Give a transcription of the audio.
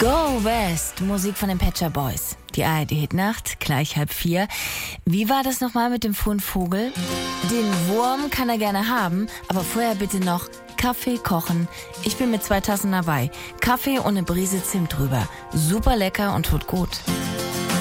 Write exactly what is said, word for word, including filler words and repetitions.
Go West, Musik von den Pet Shop Boys. Die A R D-Hitnacht, gleich halb vier. Wie war das nochmal mit dem Fuhren Vogel? Den Wurm kann er gerne haben, aber vorher bitte noch Kaffee kochen. Ich bin mit zwei Tassen dabei. Kaffee und eine Brise Zimt drüber. Super lecker und tut gut.